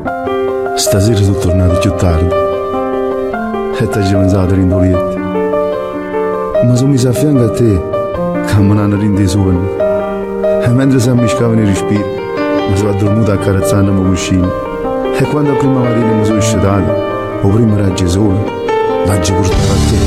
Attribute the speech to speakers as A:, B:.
A: Stasera sono tornato più tardi e ti ho pensato rindolietto. Ma sono messo a fianco a te, che mi hanno reso sogni. E mentre si ammiscavano i respiri, mi sono addormentato accarezzandomi il cuscino. E quando a prima mattina mi sono scedato, o prima raggio sole, l'ho portato a te.